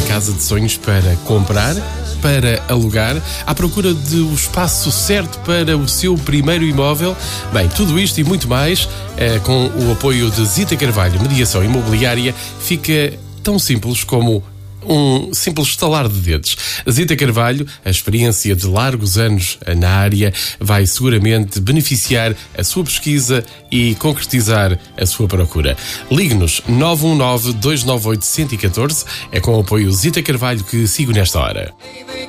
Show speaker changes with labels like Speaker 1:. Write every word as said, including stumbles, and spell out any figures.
Speaker 1: casa de sonhos para comprar, para alugar, à procura do espaço certo para o seu primeiro imóvel? Bem, tudo isto e muito mais, eh, com o apoio de Zita Carvalho, Mediação Imobiliária, fica tão simples como um simples estalar de dedos. Zita Carvalho, a experiência de largos anos na área, vai seguramente beneficiar a sua pesquisa e concretizar a sua procura. Ligue-nos nove um nove, dois nove oito, um um um quatro. É com o apoio Zita Carvalho que sigo nesta hora.